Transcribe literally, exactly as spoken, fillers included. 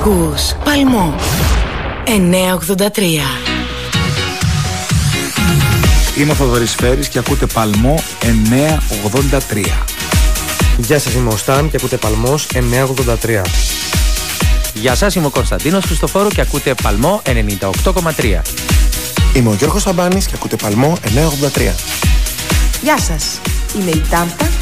Ακούς Παλμό εννιακόσια ογδόντα τρία. Είμαι ο Θοδωρής Φέρης και ακούτε Παλμό εννιακόσια ογδόντα τρία. Γεια σας, είμαι ο Σταν και ακούτε Παλμός εννιακόσια ογδόντα τρία. Γεια σας, είμαι ο Κωνσταντίνος Χριστοφόρου και ακούτε Παλμό ενενήντα οκτώ κόμμα τρία. Είμαι ο Γιώργος Σαμπάνης και ακούτε Παλμό εννιακόσια ογδόντα τρία. Γεια σας, είμαι η Τάμπτα.